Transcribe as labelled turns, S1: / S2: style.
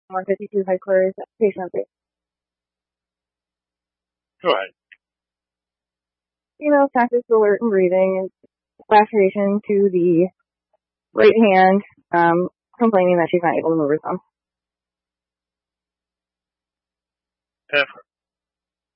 S1: 152 headquarters, patient update.
S2: Go ahead.
S1: Female conscious, alert, and breathing, laceration to the right hand, complaining that she's not able to move her thumb.
S2: Effort.